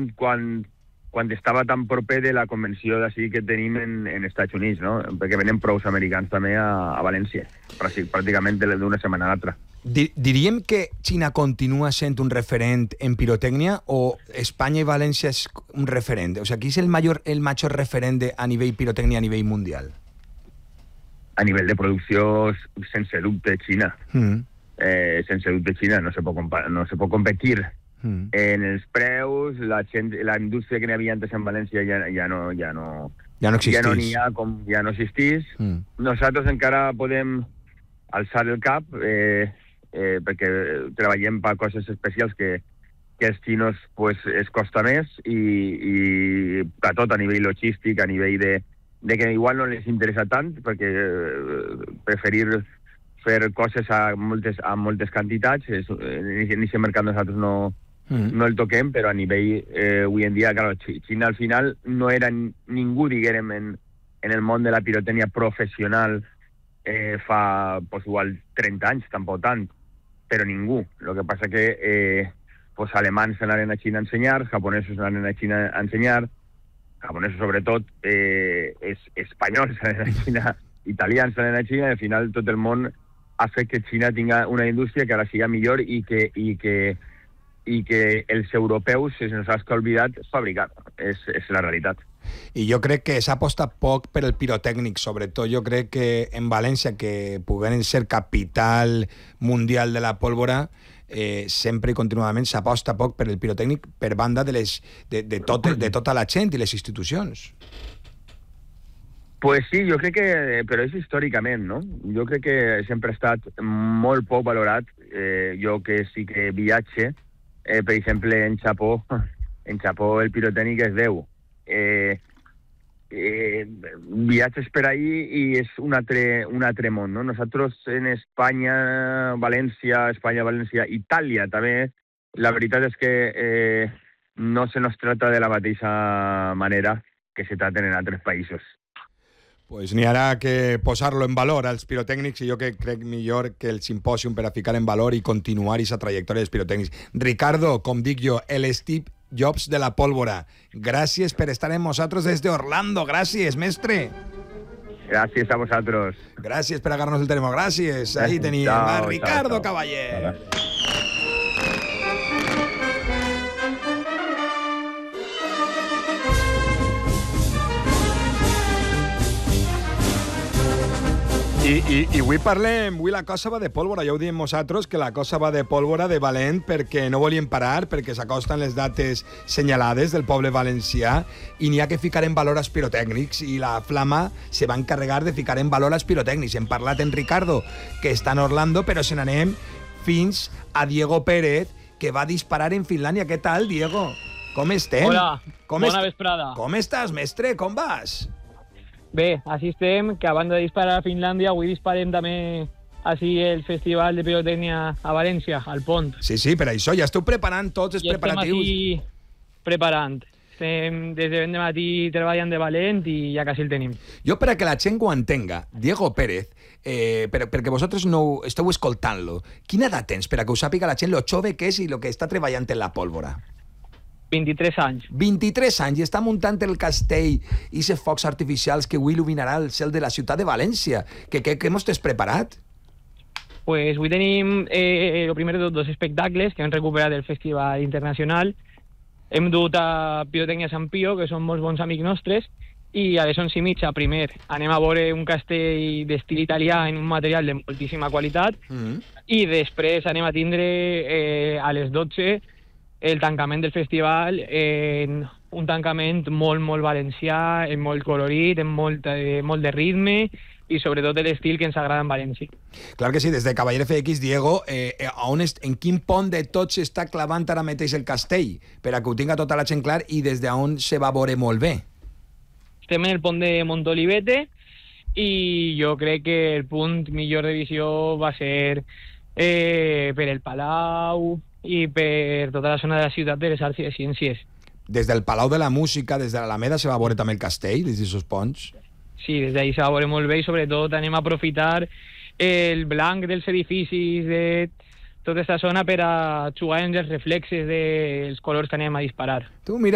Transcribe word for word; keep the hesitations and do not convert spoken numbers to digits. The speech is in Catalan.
quan, quan estava tan proper de la convenció d'ací que tenim en, en Estats Units, no? Perquè venen prous americans també a, a València, pràcticament d'una setmana a l'altra. Diríem que Xina continua sent un referent en pirotècnia o Espanya i València és un referent? O sigui, qui és el major, el major referent de, a nivell pirotècnia a nivell mundial? A nivell de producció, sense dubte, Xina. Mm. Eh, sense dubte, Xina. No se pot, no se pot competir mm. en els preus. La, gent, la indústria que n'hi havia antes en València ja, ja no... Ja no, ja no existís. Ja no n'hi ha, com ja no existís. Mm. Nosaltres encara podem alçar el cap, eh, eh, perquè treballem per coses especials que, que els xinos pues, es costa més i, i a tot, a nivell logístic, a nivell de, de que igual no les interessa tant, perquè eh, preferir fer coses a moltes, a moltes quantitats, és, en aquest mercat nosaltres no, mm. no el toquem, però a nivell, eh, avui en dia, claro, Xina al final no era ningú, diguem, en, en el món de la pirotècnia professional eh, fa, pues, igual trenta anys, tampoc tant, però ningú. El que passa que eh, pues, alemans anaren a Xina a ensenyar, japonesos anaren a Xina a ensenyar, japonesos sobretot, eh, és, espanyols anaren a Xina, italians anaren a Xina, i al final tot el món ha fet que Xina tinga una indústria que ara siga millor i que, i que, i que els europeus es nos ha oblidat fabricar. És, és la realitat. I jo crec que s'ha apostat poc per el pirotècnic, sobretot jo crec que en València, que pogueren ser capital mundial de la pólvora, eh, sempre i continuadament s'aposta poc per el pirotècnic per banda de, les, de, de, tot, de tota la gent i les institucions. Pues sí, jo crec que, però és històricament, no? Jo crec que sempre ha estat molt poc valorat. Eh, jo que sí que viatge, eh, per exemple, en Japó, en Japó el pirotècnic és Déu. Eh, eh, viatges per ahí i és un altre, un altre món, no? Nosaltres en Espanya, València, Espanya, València, Itàlia també, la veritat és que eh, no se nos trata de la mateixa manera que se traten en altres països. Pues n'hi haurà que posar-lo en valor als pirotècnics i jo que crec millor que el simpòsium per a ficar en valor i continuar aquesta trajectòria dels pirotècnics. Ricardo, com dic jo, el Steve Jobs de la pólvora. Gràcies per estar amb nosaltres des d'Orlando. Gràcies, mestre. Gràcies a vosaltres. Gràcies per agarrar-nos el termo. Gràcies. Ahí teníem a Ricardo Cavaller. I, i, i avui parlem, avui la cosa va de pólvora, ja ho diem nosaltres, que la cosa va de pólvora, de valent, perquè no volien parar, perquè s'acosten les dates senyalades del poble valencià i n'hi ha que ficar en valor als pirotècnics i la Flama se va encarregar de ficar en valor als pirotècnics. Hem parlat en Ricardo, que està en Orlando, però se n'anem fins a Diego Pérez, que va disparar en Finlàndia. Què tal, Diego? Com estem? Hola, com bona est... vesprada. Com estàs, mestre? Com vas? Bé, així estem, que a banda de disparar a Finlàndia, avui disparem també així el Festival de Pirotècnia a València, al Pont. Sí, sí, per això ja esteu preparant tots els I preparatius. estem així preparant. Estem des de ben de matí treballant de valent i ja quasi el tenim. Jo, per a que la gent ho entenga, Diego Pérez, eh, per, perquè vosaltres no esteu escoltant-lo, quina edat tens per a que ho sàpiga la gent lo jove que és i lo que està treballant en la pólvora? vint-i-tres anys. vint-i-tres anys i està muntant el castell i aquests focs artificials que avui il·luminarà el cel de la ciutat de València. Què, què, què mos t'has preparat? Pues avui tenim, eh, el primer de tot, dos espectacles que hem recuperat del Festival Internacional. Hem dut a Pirotècnia Sant Pio, que són molts bons amics nostres, i a les onze i mitja, primer, anem a veure un castell d'estil italià en un material de moltíssima qualitat, mm-hmm. i després anem a tindre eh, a les dotze el tancament del festival, en un tancament molt, molt valencià, en molt colorit, en molt, eh, molt de ritme i sobretot l'estil que ens agrada en València. Clar que sí, des de Cavaller F X, Diego, eh, a on est, en quin pont de tots s'està clavant ara mateix el castell? Per a que ho tinga tota la gent clar i des d'on se va veure molt bé. Estem en el pont de Montolivete i jo crec que el punt millor de visió va ser eh, per el Palau i per tota la zona de la ciutat de les arts i les ciències. Des del Palau de la Música, des de l'Alameda, se va veure també el castell, des d'aquests ponts? Sí, des d'ahí se va veure molt bé i sobretot anem a aprofitar el blanc dels edificis de tota aquesta zona per a jugar en els reflexes dels colors que anem a disparar. Tu, mira,